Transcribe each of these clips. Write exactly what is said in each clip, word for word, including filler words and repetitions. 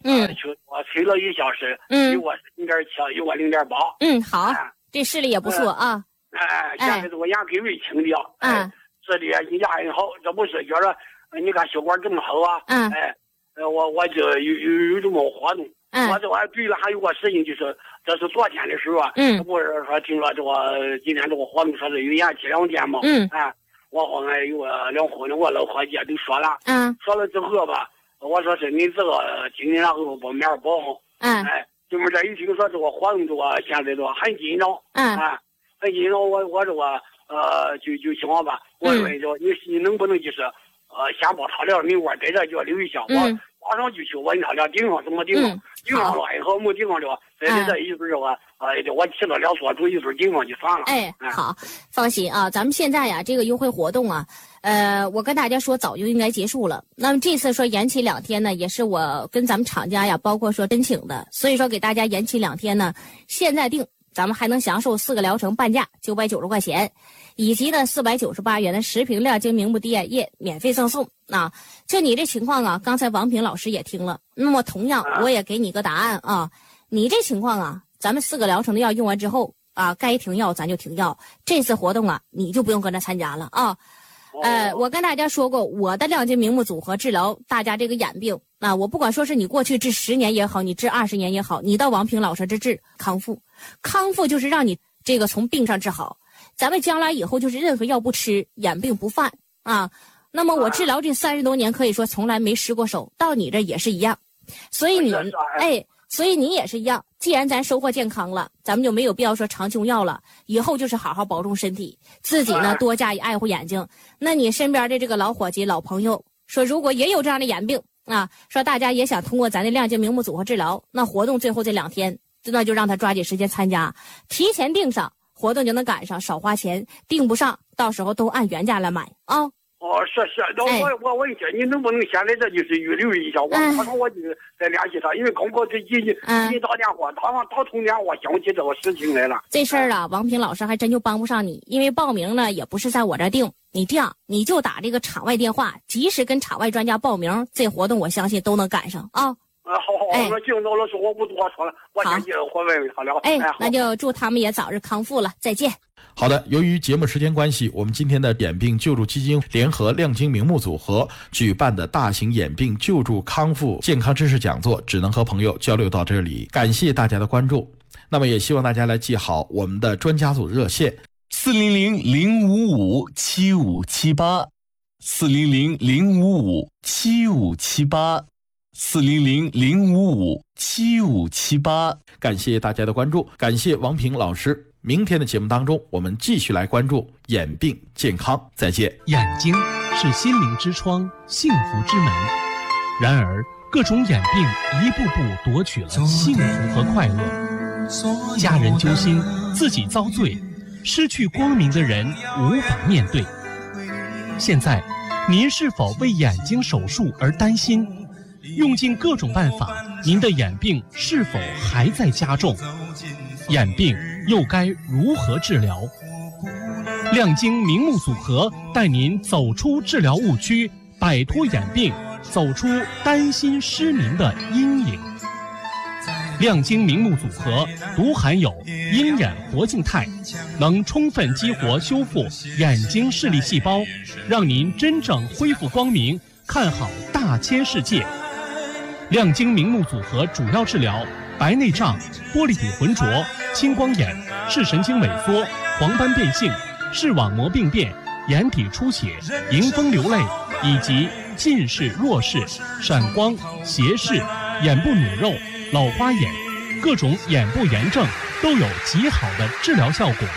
嗯， 去我催了一小时， 嗯， 有我零点七，有我零点八。 嗯，好，哎、这视力也不错啊。 哎，现在这个眼皮微清的， 嗯， 视力一家很好，这不是觉得你看血管这么好啊？ 嗯， 哎，我我就有有有这么活动。 嗯， 我这我对了，还有个事情就是，这是昨天的时候啊， 嗯， 不是说听说这个今天这个活动说是有延期两天嘛， 嗯， 哎，我和俺有个两伙的我老伙计都说了， 嗯， 说了之后吧，我说是你这个今天然后把面包好， 嗯， 哎，就是这一听说这个活动这个现在这个很紧张， 嗯， 啊，很紧张，我我这个呃就就希望吧，我说就你你能不能就是呃先把他俩明晚在这就留一下，我马上就去问他俩顶上怎么顶上。顶上了以后没顶上了，在这这一会儿我呃，我提了两所主一会儿顶上就算了。 哎，好，放心啊，咱们现在呀这个优惠活动啊，呃，我跟大家说早就应该结束了。那么这次说延期两天呢，也是我跟咱们厂家呀，包括说申请的，所以说给大家延期两天呢，现在定咱们还能享受四个疗程半价九百九十块钱，以及呢四百九十八元的十瓶亮晶明目滴眼液免费赠送。啊，就你这情况啊，刚才王平老师也听了，那么同样我也给你个答案啊，你这情况啊，咱们四个疗程的药用完之后啊，该停药咱就停药，这次活动啊你就不用跟着参加了啊。呃，我跟大家说过，我的亮晶明目组合治疗大家这个眼病啊，我不管说是你过去治十年也好，你治二十年也好，你到王平老师这治康复，康复就是让你这个从病上治好，咱们将来以后就是任何药不吃，眼病不犯啊。那么我治疗这三十多年，可以说从来没失过手，到你这也是一样，所以你哎，所以你也是一样。既然咱收获健康了，咱们就没有必要说常用药了，以后就是好好保重身体，自己呢多加以爱护眼睛。那你身边的这个老伙计、老朋友说，如果也有这样的眼病啊，说大家也想通过咱的亮晶明目组合治疗，那活动最后这两天，那就让他抓紧时间参加，提前订上，活动就能赶上，少花钱。订不上，到时候都按原价来买啊。 哦，是是，那我我问一下，你能不能现在这就是预留一下？我马上我就再联系他，因为刚刚这几一打电话，打上打通电话，想起这个事情来了。 这事儿啊，王平老师还真就帮不上你，因为报名呢也不是在我这订。你这样，你就打这个场外电话，及时跟场外专家报名，这活动我相信都能赶上啊。 啊，好好，那行，那老师我不多说了，我先去我问问他了。 哎，那就祝他们也早日康复了，再见。 好的，由于节目时间关系，我们今天的眼病救助基金联合亮晶明目组合举办的大型眼病救助康复健康知识讲座，只能和朋友交流到这里。感谢大家的关注，那么也希望大家来记好我们的专家组热线四零零零五五七五七八，四零零零五五七五七八，四零零零五五七五七八。 感谢大家的关注，感谢王平老师。明天的节目当中，我们继续来关注眼病健康。再见。 眼睛是心灵之窗，幸福之门。然而，各种眼病一步步夺取了幸福和快乐，家人揪心，自己遭罪，失去光明的人无法面对。现在，您是否为眼睛手术而担心？用尽各种办法，您的眼病是否还在加重？眼病又该如何治疗？亮晶明目组合带您走出治疗误区，摆脱眼病，走出担心失明的阴影。亮晶明目组合独含有鹰眼活性肽，能充分激活修复眼睛视力细胞，让您真正恢复光明，看好大千世界。亮晶明目组合主要治疗白内障、玻璃体浑浊、青光眼、视神经萎缩、黄斑变性、视网膜病变、眼底出血、迎风流泪以及近视、弱视、闪光、斜视、眼部努肉、老花眼，各种眼部炎症都有极好的治疗效果。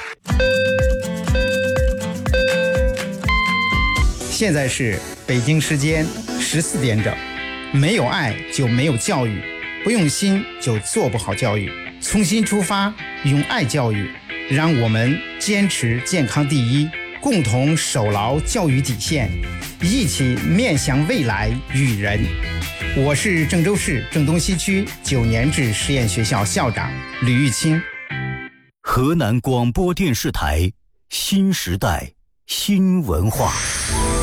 现在是北京时间十四点整。没有爱就没有教育，不用心就做不好教育。从心出发，用爱教育，让我们坚持健康第一，共同守牢教育底线，一起面向未来育人。我是郑州市郑东西区九年制实验学校校长吕玉清。 河南广播电视台新时代新文化。